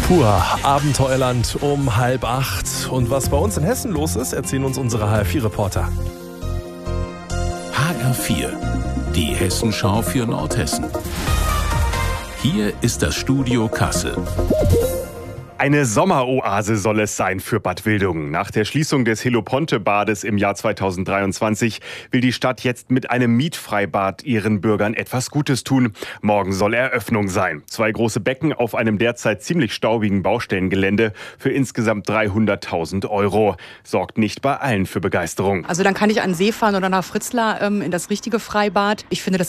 Pur Abenteuerland um 7:30. Und was bei uns in Hessen los ist, erzählen uns unsere HR4-Reporter. HR4, die Hessenschau für Nordhessen. Hier ist das Studio Kassel. Eine Sommeroase soll es sein für Bad Wildungen. Nach der Schließung des Heloponte-Bades im Jahr 2023 will die Stadt jetzt mit einem Mietfreibad ihren Bürgern etwas Gutes tun. Morgen soll Eröffnung sein. 2 große Becken auf einem derzeit ziemlich staubigen Baustellengelände für insgesamt 300.000 €. Sorgt nicht bei allen für Begeisterung. Also dann kann ich an den See fahren oder nach Fritzlar in das richtige Freibad. Ich finde, das